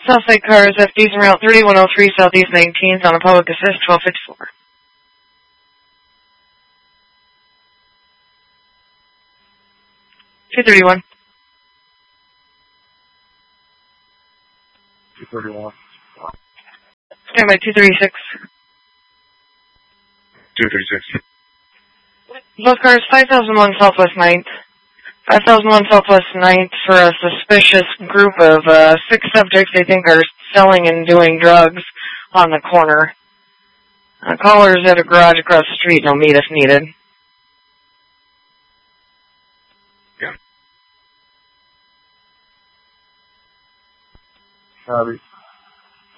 Southside cars, FD's en route 3103, Southeast 19th on a public assist 1254. $231. 231. Stand by 236. 236. Both cars, 5001 Southwest 9th. 5001 Southwest 9th for a suspicious group of 6 subjects they think are selling and doing drugs on the corner. Callers at a garage across the street and will meet if needed. Yeah. Copy.